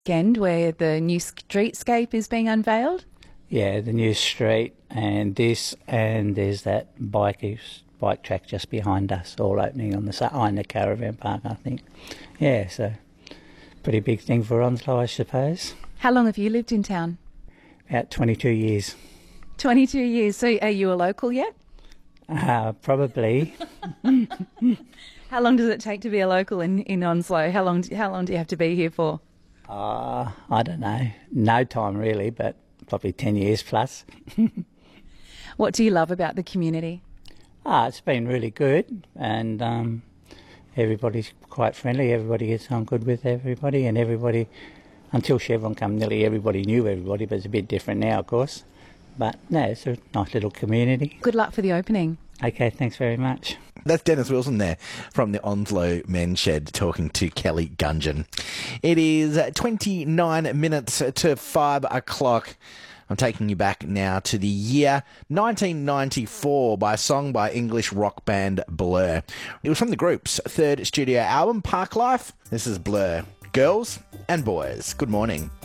Weekend where the new streetscape is being unveiled. Yeah, the new street and this, and there's that bike track just behind us, all opening on the caravan park, I think. Yeah, so pretty big thing for Onslow, I suppose. How long have you lived in town? About 22 years. 22 years. So are you a local yet? Probably. How long does it take to be a local in Onslow? How long do you have to be here for? I don't know. No time really, but probably 10 years plus. What do you love about the community? It's been really good, and everybody's quite friendly. Everybody gets on good with everybody, and everybody, until Chevron come, nearly everybody knew everybody, but it's a bit different now, of course. But no, it's a nice little community. Good luck for the opening. Okay, thanks very much. That's Dennis Wilson there from the Onslow Men's Shed talking to Kelly Gungeon. It is 29 minutes to 5 o'clock. I'm taking you back now to the year 1994 by a song by English rock band Blur. It was from the group's third studio album, Park Life. This is Blur. Girls and boys, good morning.